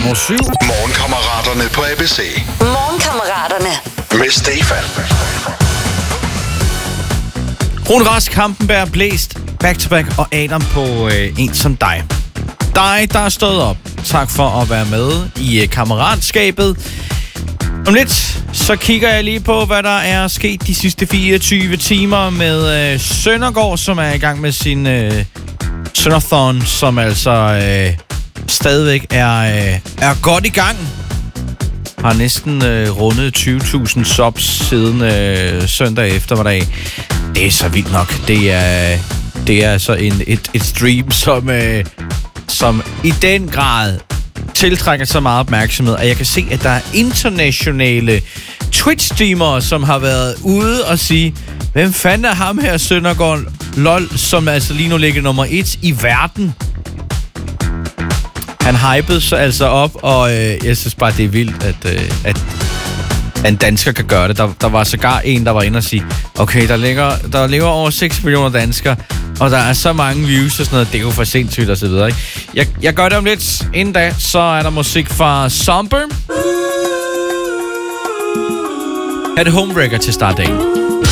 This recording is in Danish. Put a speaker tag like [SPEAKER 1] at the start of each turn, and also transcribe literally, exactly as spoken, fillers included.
[SPEAKER 1] fem og syv.
[SPEAKER 2] Morgenkammeraterne på A B C.
[SPEAKER 3] Morgenkammeraterne.
[SPEAKER 2] Med Stefan.
[SPEAKER 1] Rune Rask, Hampenberg, Blæst, Back to Back og Adam på øh, En som dig. Dig, der er stået op. Tak for at være med i øh, kammeratskabet. Om lidt, så kigger jeg lige på, hvad der er sket de sidste fireogtyve timer med øh, Søndergaard, som er i gang med sin øh, Sønderthon, som altså øh, stadigvæk er, øh, er godt i gang. Har næsten øh, rundet tyve tusind subs siden øh, søndag eftermiddag. Det er så vildt nok. Det er, det er altså en, et, et stream, som, øh, som i den grad tiltrækker så meget opmærksomhed, at jeg kan se, at der er internationale Twitch-streamere, som har været ude og sige, hvem fanden er ham her, Søndergaard LOL, som altså lige nu ligger nummer et i verden. Han hypede sig altså op, og øh, jeg synes bare, det er vildt, at, øh, at en dansker kan gøre det. Der, der var sågar en, der var inde og sige, okay, der ligger, der lever over seks millioner danskere, og der er så mange views og sådan noget, det er jo for sindssygt og så videre, ikke? Jeg, jeg gør det om lidt. Inden da, så er der musik fra Somber. Er det Homewrecker til startdagen?